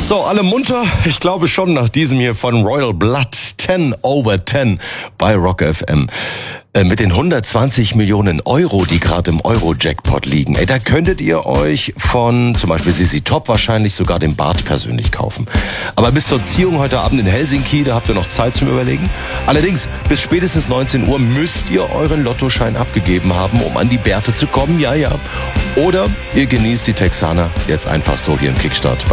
So, alle munter? Ich glaube schon nach diesem hier von Royal Blood, 10 over 10 bei Rock FM. Mit den 120 Millionen Euro, die gerade im Euro-Jackpot liegen, da könntet ihr euch von zum Beispiel Sisi Top wahrscheinlich sogar den Bart persönlich kaufen. Aber bis zur Ziehung heute Abend in Helsinki, da habt ihr noch Zeit zum Überlegen. Allerdings, bis spätestens 19 Uhr müsst ihr euren Lottoschein abgegeben haben, um an die Bärte zu kommen, ja. Oder ihr genießt die Texaner jetzt einfach so hier im Kickstart.